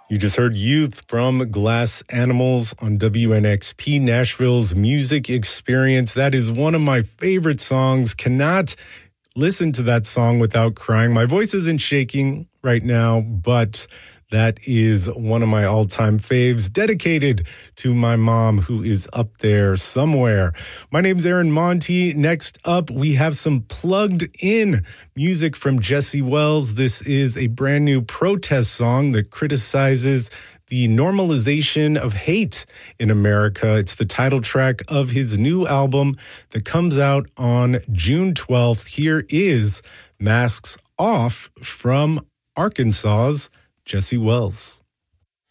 You just heard Youth from Glass Animals on WNXP, Nashville's music experience. That is one of my favorite songs. Cannot listen to that song without crying. My voice isn't shaking right now, but that is one of my all-time faves, dedicated to my mom, who is up there somewhere. My name's Aaron Monti. Next up, we have some plugged-in music from Jesse Wells. This is a brand new protest song that criticizes the normalization of hate in America. It's the title track of his new album that comes out on June 12th. Here is Masks Off from Arkansas's Jesse Wells.